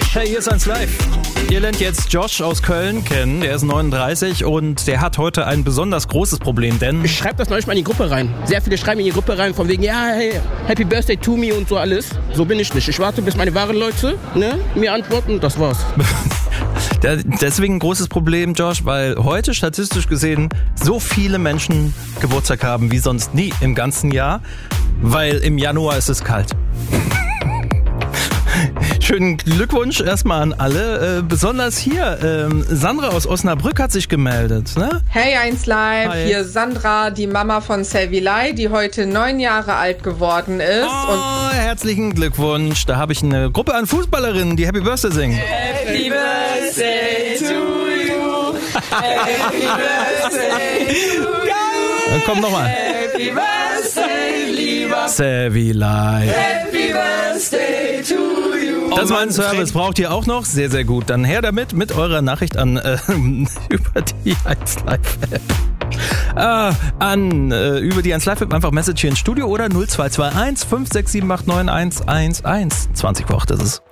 Hey, hier ist 1 Live. Ihr lernt jetzt Josh aus Köln kennen, der ist 39 und der hat heute ein besonders großes Problem, denn... Ich schreibe das neulich mal in die Gruppe rein. Sehr viele schreiben in die Gruppe rein, von wegen, ja, hey, Happy Birthday to me und so alles. So bin ich nicht. Ich warte, bis meine wahren Leute mir antworten und das war's. Deswegen ein großes Problem, Josh, weil heute statistisch gesehen so viele Menschen Geburtstag haben wie sonst nie im ganzen Jahr, weil im Januar ist es kalt. Schönen Glückwunsch erstmal an alle, besonders hier, Sandra aus Osnabrück hat sich gemeldet, ne? Hey 1 Live, Hi. Hier ist Sandra, die Mama von Selvilai, die heute 9 Jahre alt geworden ist. Oh, herzlichen Glückwunsch, da habe ich eine Gruppe an Fußballerinnen, die Happy Birthday singen. Happy Birthday to you, Happy Birthday to you. Dann komm nochmal. Happy Birthday, lieber Selvilai. Happy Birthday to you. Das war ein Service, braucht ihr auch noch? Sehr, sehr gut. Dann her damit mit eurer Nachricht an über die 1 Live App. Über die 1 Live App einfach Message hier ins Studio oder 0221 56789 111. 20 vor 8 ist es.